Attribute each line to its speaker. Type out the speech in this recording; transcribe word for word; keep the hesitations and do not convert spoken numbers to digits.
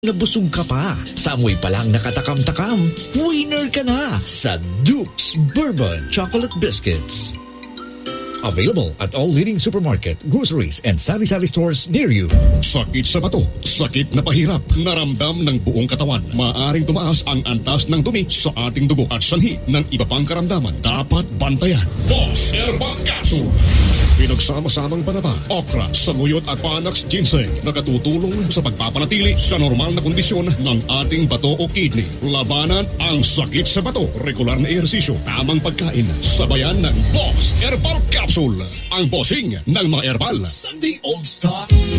Speaker 1: Nabusog ka pa. Sa amoy pa lang nakatakam-takam. Winner ka na sa Duke's Bourbon Chocolate Biscuits. Available at all leading supermarket, groceries, and sari-sari stores near you.
Speaker 2: Sakit sa bato, sakit na pahirap, naramdam ng buong katawan. Maaring tumaas ang antas ng dumi sa ating dugo at sanhi ng iba pang karamdaman. Dapat bantayan. Boss Herbal Capsule. Pinagsama-samang panaba, okra, saluyot at panax ginseng. Nakatutulong sa pagpapanatili sa normal na kondisyon ng ating bato o kidney. Labanan ang sakit sa bato. Regular na ehersisyo, tamang pagkain. Sabayan ng Boss Herbal Capsule. Ang bossing ng mga herbal.
Speaker 3: Sunday Old Stock